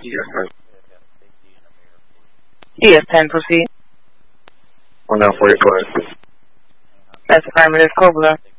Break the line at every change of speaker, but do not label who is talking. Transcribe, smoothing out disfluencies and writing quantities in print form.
Yes, ma'am.
Yes, 10, proceed.
1940, go ahead.
That's affirmative, Cobra.